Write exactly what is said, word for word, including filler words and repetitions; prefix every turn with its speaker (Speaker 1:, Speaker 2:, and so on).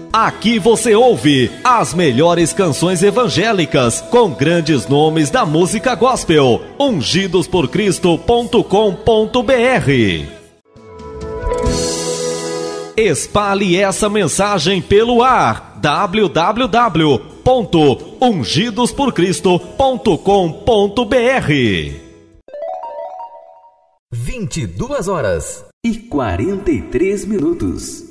Speaker 1: Aqui você ouve as melhores canções evangélicas com grandes nomes da música gospel. ungidos por cristo ponto com ponto br. Espalhe essa mensagem pelo ar. w w w ponto ungidos por cristo ponto com ponto br.
Speaker 2: vinte e duas horas e quarenta e três minutos.